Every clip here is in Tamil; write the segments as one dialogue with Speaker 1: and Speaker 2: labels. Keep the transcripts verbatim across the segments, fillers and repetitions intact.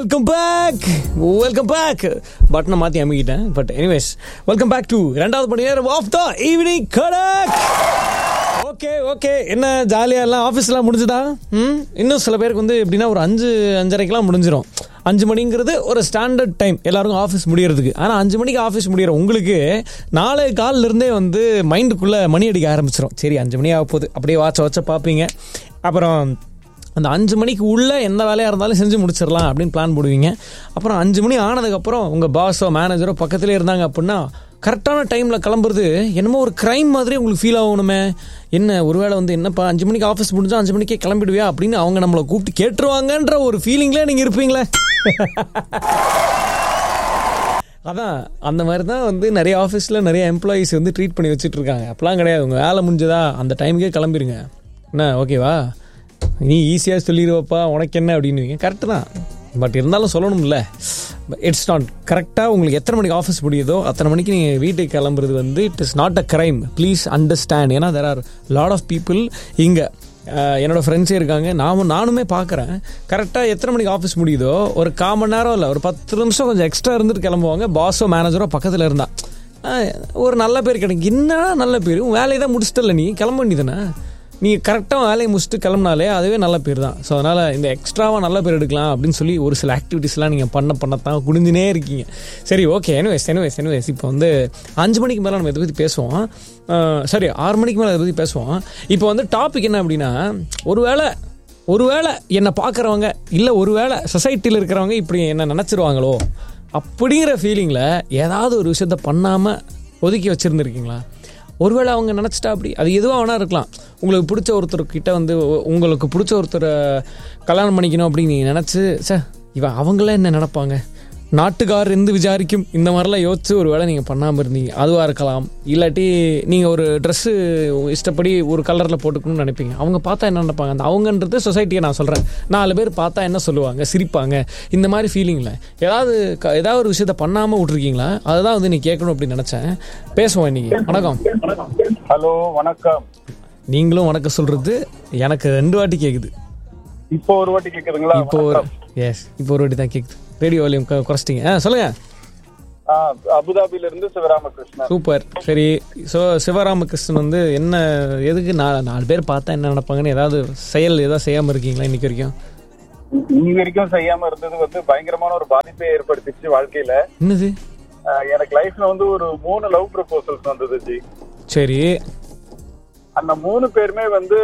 Speaker 1: வெல்கம் பேக் வெல்கம் பேக் பட்டனை மாற்றி அமைக்கிட்டேன். But anyways welcome back to ரெண்டாவது மணி நேரம் of the evening kadak. Okay okay என்ன ஜாலியாக எல்லாம் ஆஃபீஸ்லாம் முடிஞ்சுதா? ம் இன்னும் சில பேருக்கு வந்து எப்படின்னா ஒரு அஞ்சு அஞ்சரைக்கெலாம் முடிஞ்சிடும். அஞ்சு மணிங்கிறது ஒரு ஸ்டாண்டர்ட் டைம் எல்லாருக்கும் ஆஃபீஸ் முடியறதுக்கு. ஆனால் அஞ்சு மணிக்கு ஆஃபீஸ் முடிகிற உங்களுக்கு நாளை காலிலிருந்தே வந்து மைண்டுக்குள்ளே மணி அடிக்க ஆரம்பிச்சிடும். சரி அஞ்சு மணி ஆக போகுது, அப்படியே வாட்ச வாட்ச பார்ப்பீங்க. அப்புறம் அந்த அஞ்சு மணிக்கு உள்ளே எந்த வேலையாக இருந்தாலும் செஞ்சு முடிச்சிடலாம் அப்படின்னு பிளான் போடுவீங்க. அப்புறம் அஞ்சு மணி ஆனதுக்கப்புறம் உங்கள் பாஸோ மேனேஜரோ பக்கத்துலேயே இருந்தாங்க அப்படின்னா கரெக்டான டைமில் கிளம்புறது என்னமோ ஒரு க்ரைம் மாதிரி உங்களுக்கு ஃபீல் ஆகணுமே. என்ன ஒருவேளை வந்து என்னப்பா அஞ்சு மணிக்கு ஆஃபீஸ் முடிஞ்சா அஞ்சு மணிக்கே கிளம்பிடுவியா அப்படின்னு அவங்க நம்மளை கூப்பிட்டு கேட்டுருவாங்கன்ற ஒரு ஃபீலிங்லேயே நீங்கள் இருப்பீங்களே. அதான் அந்த மாதிரி தான் வந்து நிறைய ஆஃபீஸில் நிறைய எம்ப்ளாயீஸ் வந்து ட்ரீட் பண்ணி வச்சுட்டு இருக்காங்க. அப்பெல்லாம் கிடையாது. உங்கள் வேலை முடிஞ்சதா அந்த டைமுக்கே கிளம்பிடுங்க, என்ன ஓகேவா, நீ ஈஸியாக சொல்லிடுவப்பா உனக்கு என்ன அப்படின்னுவீங்க. கரெக்டு தான், பட் இருந்தாலும் சொல்லணும்ல. இட்ஸ் நாட் கரெக்டாக உங்களுக்கு எத்தனை மணிக்கு ஆஃபீஸ் முடியுதோ அத்தனை மணிக்கு நீங்கள் வீட்டுக்கு கிளம்புறது வந்து it is not a crime. Please understand. ஏன்னா there are lot of people இங்கே என்னோடய ஃப்ரெண்ட்ஸே இருக்காங்க, நானும் நானுமே பார்க்குறேன். கரெக்டாக எத்தனை மணிக்கு ஆஃபீஸ் முடியுதோ ஒரு கால் மணி நேரம் இல்லை ஒரு பத்து நிமிஷம் கொஞ்சம் எக்ஸ்ட்ரா இருந்துட்டு கிளம்புவாங்க. பாஸோ மேனேஜரோ பக்கத்தில் இருந்தா ஒரு நல்ல பேர் கிடைக்கும். என்னன்னா நல்ல பேர், வேலையை தான் முடிச்சிட்டல, நீ கிளம்ப வேண்டியதுதானே. நீங்கள் கரெக்டாக வேலையை முடிச்சுட்டு கிளம்புனாலே அதுவே நல்ல பேர் தான். ஸோ அதனால் இந்த எக்ஸ்ட்ராவாக நல்ல பேர் எடுக்கலாம் அப்படின்னு சொல்லி ஒரு சில ஆக்டிவிட்டீஸ்லாம் நீங்கள் பண்ண பண்ணத்தான் குடிஞ்சினே இருக்கீங்க. சரி ஓகே எனிவேஸ் எனிவேஸ் எனிவேஸ் இப்போ வந்து அஞ்சு மணிக்கு மேலே நம்ம இதை பற்றி பேசுவோம். சரி ஆறு மணிக்கு மேலே அதை பற்றி பேசுவோம். இப்போ வந்து டாபிக் என்ன அப்படின்னா, ஒருவேளை ஒருவேளை என்னை பார்க்குறவங்க இல்லை ஒருவேளை சொசைட்டியில் இருக்கிறவங்க இப்படி என்ன நினச்சிருவாங்களோ அப்படிங்கிற ஃபீலிங்கில் ஏதாவது ஒரு விஷயத்த பண்ணாமல் ஒதுக்கி வச்சுருந்துருக்கீங்களா? ஒருவேளை அவங்க நினச்சிட்டா அப்படி அது எதுவாக வேணா இருக்கலாம். உங்களுக்கு பிடிச்ச ஒருத்தர்கிட்ட வந்து உங்களுக்கு பிடிச்ச ஒருத்தரை கல்யாணம் பண்ணிக்கணும் அப்படின்னு நீங்கள் நினச்சி சார் இவன் அவங்களே என்ன நினைப்பாங்க, நாட்டுக்கார் இருந்து விசாரிக்கும், இந்த மாதிரிலாம் யோசிச்சு ஒரு வேளை நீங்கள் பண்ணாமல் இருந்தீங்க, அதுவாக இருக்கலாம். இல்லாட்டி நீங்கள் ஒரு ட்ரெஸ்ஸு இஷ்டப்படி ஒரு கலரில் போட்டுக்கணும்னு நினைப்பீங்க, அவங்க பார்த்தா என்ன நினைப்பாங்க. அந்த அவங்கன்றது சொசைட்டியை நான் சொல்கிறேன். நாலு பேர் பார்த்தா என்ன சொல்லுவாங்க, சிரிப்பாங்க, இந்த மாதிரி ஃபீலிங்கில் ஏதாவது ஏதாவது ஒரு விஷயத்த பண்ணாமல் விட்ருக்கீங்களா? அதுதான் வந்து நீ கேட்கணும் அப்படின்னு நினச்சேன். பேசுவோம் இன்னைக்கு. வணக்கம்.
Speaker 2: ஹலோ வணக்கம்.
Speaker 1: நீங்களும் வணக்கம் சொல்கிறது எனக்கு ரெண்டு வாட்டி கேட்குது.
Speaker 2: இப்போ ஒரு வாட்டி கேட்குதுங்களா?
Speaker 1: இப்போ எஸ் இப்போ ஒரு வாட்டி தான் கேட்குது. Radio volume குறைச்சிட்டீங்க. ஆ சொல்லுங்க.
Speaker 2: அபுதாபில இருந்து சிவராமகிருஷ்ணன்.
Speaker 1: சூப்பர். சரி, ஸோ சிவராமகிருஷ்ணன் வந்து என்ன எதுக்கு நாலு நாலு பேர் பார்த்தா என்ன நினைப்பாங்கன்னு ஏதாவது செயல் ஏதாவது செய்யாமல் இருக்கீங்களா இன்னைக்கு வரைக்கும்?
Speaker 2: இன்னைக்கு வரைக்கும் செய்யாம இருந்தது வந்து பயங்கரமான ஒரு பாதிப்பை ஏற்படுத்திச்சு வாழ்க்கையில.
Speaker 1: என்னது?
Speaker 2: எனக்கு லைஃப்ல வந்து ஒரு மூணு லவ் ப்ரொபோசல்ஸ் வந்தது ஜி.
Speaker 1: சரி.
Speaker 2: அந்த மூணு பேருமே வந்து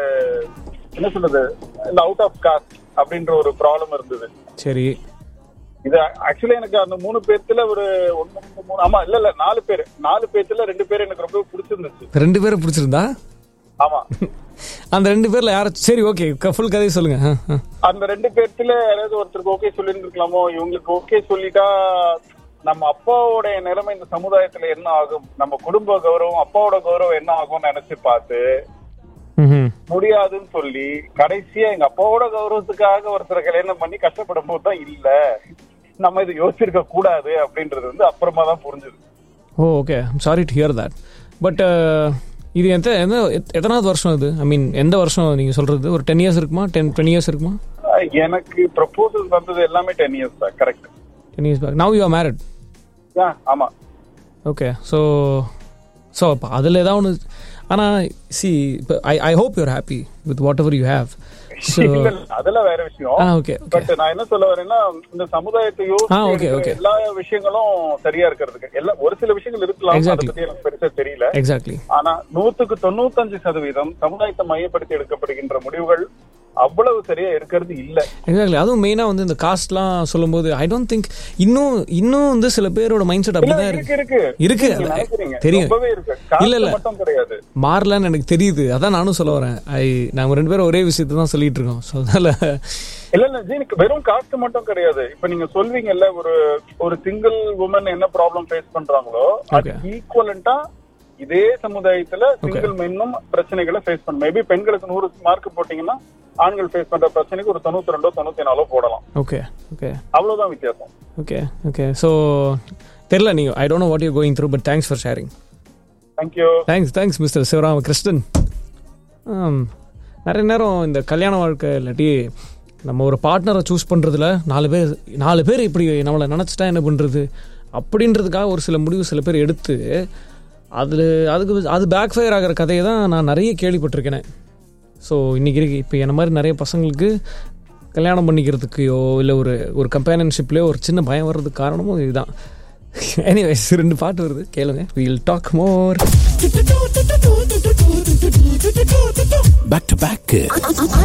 Speaker 2: என்ன சொல்றது, இந்த அவுட் ஆஃப் காஸ்ட் அப்படின்ற ஒரு ப்ராப்ளம் இருந்தது.
Speaker 1: சரி.
Speaker 2: இது ஆக்சுவலி எனக்கு அந்த மூணு பேர்த்துல ஒரு ஒன்னு மூணு ஆமா இல்ல இல்ல நாலு பேர் நாலு பேர்த்துல ரெண்டு பேர் எனக்கு ரொம்ப பிடிச்சிருந்துச்சு.
Speaker 1: ரெண்டு பேரும் பிடிச்சிருந்தா?
Speaker 2: ஆமா.
Speaker 1: அந்த ரெண்டு பேர்ல யார? சரி ஓகே, ஃபுல் கதையை சொல்லுங்க.
Speaker 2: அந்த ரெண்டு பேர்த்துல யாராவது ஒருத்தருக்கு ஓகே சொல்லிருக்கலாமோ, இவங்களுக்கு ஓகே சொல்லிட்டா நம்ம அப்பாவோட நிலைமை இந்த சமுதாயத்துல என்ன ஆகும், நம்ம குடும்ப கௌரவம் அப்பாவோட கௌரவம் என்ன ஆகும்னு நினைச்சு பார்த்து முடியாதுன்னு சொல்லி கடைசியா எங்க அப்பாவோட கௌரவத்துக்காக ஒருத்தரை கல்யாணம் பண்ணி கஷ்டப்படும் போது தான் இல்ல நம்ம இது யோசிச்சிருக்க கூடாது அப்படின்றது வந்து அப்புறமா தான் புரிஞ்சுது.
Speaker 1: ஓ okay, sorry to hear that. But இது எந்த எத்தனாவது வருஷம் இது? ஐ மீன் எந்த வருஷம் நீங்க சொல்றது? ஒரு டென் இயர்ஸ் இருக்குமா? டென் டுவெண்ட்டி இயர்ஸ் இருக்குமா?
Speaker 2: எனக்கு ப்ரொபோசல் வந்தது எல்லாமே டென் இயர்ஸ் தான். Correct.
Speaker 1: Ten years back. Now you are married?
Speaker 2: ஆமா.
Speaker 1: ஓகே. ஸோ ஸோ அப்போ அதில் ஏதாவது ஒன்று. ஆனால் சி இப்போ ஐ I hope your happy with what ever you have.
Speaker 2: அதெல்லாம் வேற விஷயம். பட் நான் என்ன சொல்ல வரேன்னா, இந்த சமுதாயத்தை யோசிச்சு எல்லா விஷயங்களும் சரியா இருக்கிறதுக்கு எல்லா ஒரு சில விஷயங்கள் இருக்கலாம், அதை பத்தி எனக்கு பெருசா தெரியல. எக்ஸாக்ட்லி. ஆனா நூத்துக்கு தொண்ணூத்தஞ்சு சதவீதம் சமுதாயத்தை மையப்படுத்தி எடுக்கப்படுகின்ற முடிவுகள் அவ்வளவு சரியா இருக்கிறது இல்ல.
Speaker 1: எக்ஸாக்ட்லி. அதுவும் மெயினா வந்து இந்த காஸ்ட்லாம் சொல்லும்போது ஐ டோன்ட் திங்க் இன்னும் இன்னும் வந்து சில பேரோட மைண்ட் செட் அப்படிதான் இருக்கு இருக்கு இருக்கு தெரியும். இல்ல இல்ல மாறலன்னு எனக்கு தெரியுது. அதான் நானும் சொல்ல வரேன். ஐ நாங்க ரெண்டு பேரும் ஒரே விஷயத்தை தான் சொல்லிட்டு இருக்கோம். ஸோ அதனால
Speaker 2: இல்ல இல்ல ஜி, வெறும் காஸ்ட் மட்டும் கிடையாது. இப்ப நீங்க சொல்வீங்கல்ல, ஒரு ஒரு சிங்கிள் உமன் என்ன ப்ராப்ளம் ஃபேஸ் பண்றாங்களோ அது ஈக்குவலண்டா இதே சமுதாயத்துல சிங்கிள் மென்னும் பிரச்சனைகளை ஃபேஸ் பண்ண. மேபி பெண்களுக்கு நூறு மார்க் போட்டீங்கன்னா ஆண்கள் ஃபேஸ் பண்ற பிரச்சனைக்கு ஒரு தொண்ணூத்தி ரெண்டோ தொண்ணூத்தி நாலோ போடலாம்.
Speaker 1: ஓகே ஓகே,
Speaker 2: அவ்வளவுதான் வித்தியாசம்.
Speaker 1: Okay okay. ஸோ தெரியல நீங்க, I don't know what you going through, but thanks for sharing.
Speaker 2: Thank you.
Speaker 1: Thanks thanks mister Sivaramakrishnan. நிறைய நேரம் இந்த கல்யாண வாழ்க்கை இல்லாட்டி நம்ம ஒரு பார்ட்னரை சூஸ் பண்ணுறதுல நாலு பேர் நாலு பேர் இப்படி நம்மளை நினச்சிட்டா என்ன பண்ணுறது அப்படின்றதுக்காக ஒரு சில முடிவு சில பேர் எடுத்து அதில் அதுக்கு அது பேக் ஃபயர் ஆகிற கதையை தான் நான் நிறைய கேள்விப்பட்டிருக்கேன். ஸோ இன்றைக்கி இருக்கு இப்போ என்ன மாதிரி நிறைய பசங்களுக்கு கல்யாணம் பண்ணிக்கிறதுக்கையோ இல்லை ஒரு ஒரு கம்பேனியன்ஷிப்லேயோ ஒரு சின்ன பயம் வர்றதுக்கு காரணமும் இதுதான். எனிவேஸ் ரெண்டு பாட்டு வருது கேளுங்க. we'll talk more
Speaker 3: back to back.